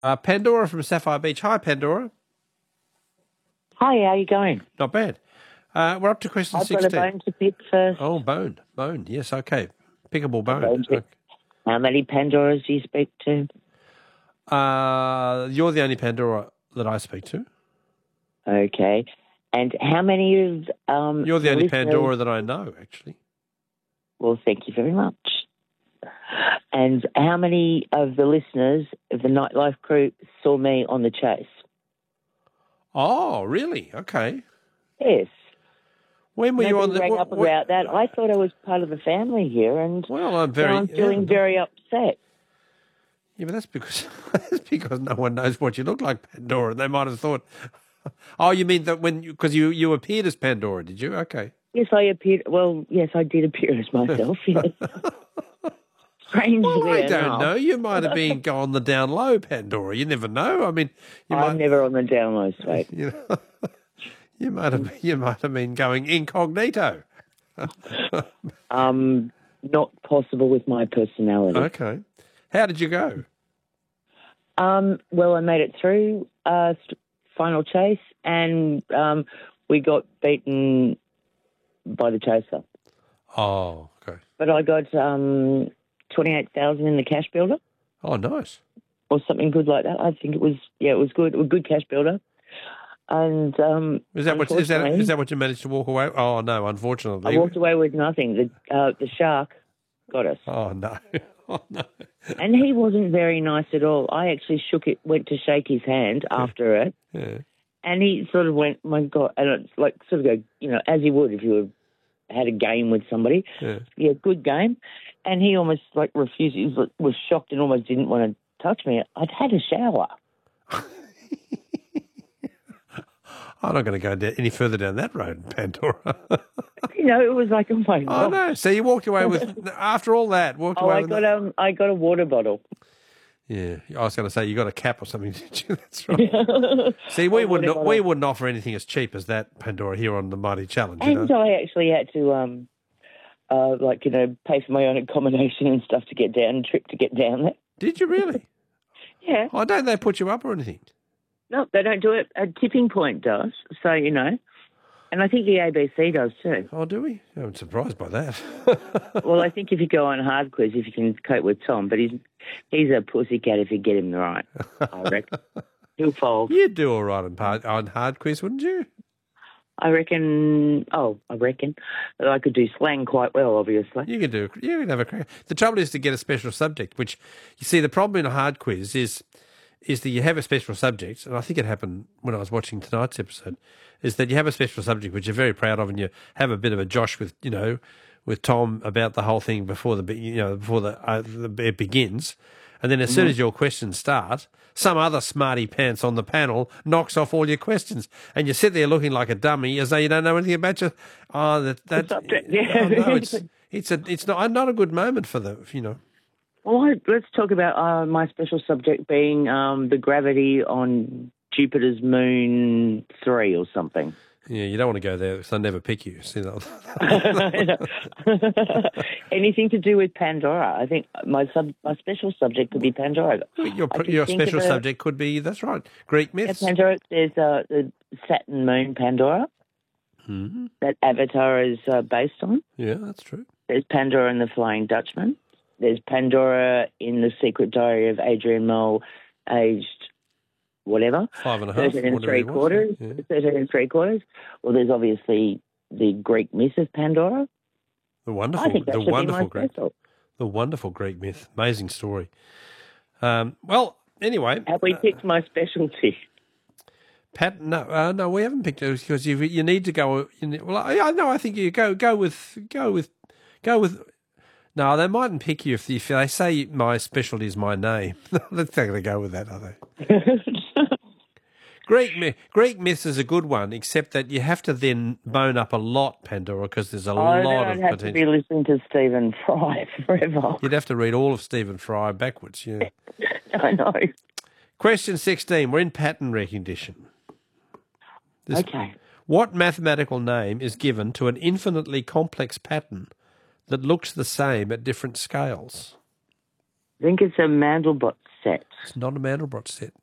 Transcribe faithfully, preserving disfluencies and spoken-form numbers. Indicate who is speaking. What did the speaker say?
Speaker 1: Uh, Pandora from Sapphire Beach. Hi, Pandora.
Speaker 2: Hi, how are you going?
Speaker 1: Not bad. Uh, we're up to question
Speaker 2: I've
Speaker 1: sixteen.
Speaker 2: got a bone to pick first.
Speaker 1: Oh, bone. Bone. Yes, okay. Pickable bone.
Speaker 2: bone to-
Speaker 1: Okay.
Speaker 2: How many Pandoras do you speak to?
Speaker 1: Uh, you're the only Pandora that I speak to.
Speaker 2: Okay. And how many of um
Speaker 1: You're the only
Speaker 2: listeners-
Speaker 1: Pandora that I know, actually.
Speaker 2: Well, thank you very much. And how many of the listeners of the Nightlife crew saw me on the chase?
Speaker 1: Oh, really? Okay.
Speaker 2: Yes.
Speaker 1: When were you on
Speaker 2: Nobody
Speaker 1: the...
Speaker 2: rang
Speaker 1: what-
Speaker 2: up
Speaker 1: what-
Speaker 2: about that. I thought I was part of the family here, and
Speaker 1: Well, I'm very...
Speaker 2: now I'm feeling
Speaker 1: yeah,
Speaker 2: very upset.
Speaker 1: Yeah, but that's because that's because no one knows what you look like, Pandora. They might have thought... Oh, you mean that when... Because you, you appeared as Pandora, did you? Okay.
Speaker 2: Yes, I appeared. Well, yes, I did appear as myself. Yes. Strangely
Speaker 1: Well, I don't
Speaker 2: enough.
Speaker 1: know. You might have been on the down low, Pandora. You never know. I mean, you
Speaker 2: I'm
Speaker 1: might...
Speaker 2: never on the down low, sweet.
Speaker 1: You know, you might have you might have been going incognito.
Speaker 2: Um, not possible with my personality.
Speaker 1: Okay. How did you go?
Speaker 2: Um, well, I made it through uh, st- final chase, and um, we got beaten by the chaser.
Speaker 1: Oh, okay.
Speaker 2: But I got um, twenty-eight thousand in the cash builder,
Speaker 1: Oh, nice.
Speaker 2: or something good like that. I think it was. Yeah, it was good. A good cash builder. And um,
Speaker 1: Is that what is that
Speaker 2: unfortunately,
Speaker 1: is that what you managed to walk away? Oh no, unfortunately.
Speaker 2: I walked away with nothing. The uh, the shark got us.
Speaker 1: Oh no. Oh no.
Speaker 2: And he wasn't very nice at all. I actually shook it, went to shake his hand after it,
Speaker 1: Yeah.
Speaker 2: and he sort of went, "My God!" And it's like sort of go, you know, as he would if you had a game with somebody.
Speaker 1: Yeah.
Speaker 2: Yeah, good game. And he almost like refused. He was, was shocked and almost didn't want to touch me. I'd had a shower.
Speaker 1: I'm not going to go da- any further down that road, Pandora.
Speaker 2: You know, it was like, oh my
Speaker 1: Oh
Speaker 2: God.
Speaker 1: no! So you walked away with after all that. Walked
Speaker 2: Oh,
Speaker 1: away
Speaker 2: I
Speaker 1: with
Speaker 2: got
Speaker 1: no-
Speaker 2: um, I got a water bottle.
Speaker 1: Yeah, I was going to say you got a cap or something, did you? That's right. See, we
Speaker 2: A
Speaker 1: wouldn't
Speaker 2: water
Speaker 1: we
Speaker 2: bottle.
Speaker 1: wouldn't offer anything as cheap as that, Pandora, here on the Mighty Challenge. You
Speaker 2: And
Speaker 1: know?
Speaker 2: I actually had to um, uh, like you know, pay for my own accommodation and stuff to get down, trip to get down there.
Speaker 1: Did you really?
Speaker 2: Yeah.
Speaker 1: Oh, don't they put you up or anything?
Speaker 2: No, they don't do it. A tipping point does. So, you know. And I think the A B C does too.
Speaker 1: Oh, do we? I'm surprised by that.
Speaker 2: Well, I think if you go on hard quiz, if you can cope with Tom, but he's he's a pussycat if you get him right, I reckon. He'll fold.
Speaker 1: You'd do all right on, par- on hard quiz, wouldn't you?
Speaker 2: I reckon, oh, I reckon that I could do slang quite well, obviously.
Speaker 1: You can do. You can have a crack. The trouble is to get a special subject, which you see the problem in a hard quiz is is that you have a special subject, and I think it happened when I was watching tonight's episode, is that you have a special subject which you're very proud of, and you have a bit of a josh with you know with Tom about the whole thing before the be- you know before the, uh, the it begins, and then as soon as your questions start, some other smarty pants on the panel knocks off all your questions, and you sit there looking like a dummy as though you don't know anything about your. Oh, that that.
Speaker 2: subject, yeah.
Speaker 1: Oh, no, it's it's a it's not not a good moment for the you know.
Speaker 2: Well, I, let's talk about uh, my special subject being um, the gravity on Jupiter's moon three or something.
Speaker 1: Yeah, you don't want to go there because they'll never pick you. See that?
Speaker 2: Anything to do with Pandora. I think my sub, my special subject could be Pandora.
Speaker 1: Your
Speaker 2: I can
Speaker 1: your
Speaker 2: think
Speaker 1: special
Speaker 2: of a-
Speaker 1: subject could be that's right, Greek
Speaker 2: Yeah,
Speaker 1: myths.
Speaker 2: Pandora. There's uh, the Saturn moon Pandora
Speaker 1: hmm
Speaker 2: that Avatar is uh, based on.
Speaker 1: Yeah, that's true.
Speaker 2: There's Pandora and the Flying Dutchman. There's Pandora in the Secret Diary of Adrian Mole, aged whatever,
Speaker 1: Five and a half,
Speaker 2: thirteen and
Speaker 1: whatever
Speaker 2: three
Speaker 1: he was,
Speaker 2: quarters.
Speaker 1: yeah.
Speaker 2: Thirteen and three quarters. Well, there's obviously the Greek myth of Pandora.
Speaker 1: The
Speaker 2: I
Speaker 1: wonderful,
Speaker 2: think that
Speaker 1: the
Speaker 2: should be
Speaker 1: wonderful
Speaker 2: my
Speaker 1: Greek,
Speaker 2: special.
Speaker 1: the wonderful Greek myth. Amazing story. Um, well, anyway,
Speaker 2: Have we
Speaker 1: uh,
Speaker 2: picked my specialty?
Speaker 1: Pat, no, uh, no, we haven't picked it because you you need to go. You need, well, I, I know. I think you go go with go with go with. No, they mightn't pick you if, if they say my specialty is my name. They're not going to go with that, are they? Greek myth, Greek myths is a good one, except that you have to then bone up a lot, Pandora, because there's a
Speaker 2: I
Speaker 1: lot
Speaker 2: don't
Speaker 1: of
Speaker 2: have to be
Speaker 1: potential.
Speaker 2: listening to Stephen Fry forever.
Speaker 1: You'd have to read all of Stephen Fry backwards. Yeah.
Speaker 2: I know.
Speaker 1: Question sixteen. We're in pattern recognition. This-
Speaker 2: Okay.
Speaker 1: What mathematical name is given to an infinitely complex pattern that looks the same at different scales?
Speaker 2: I think it's a Mandelbrot set.
Speaker 1: It's not a Mandelbrot set.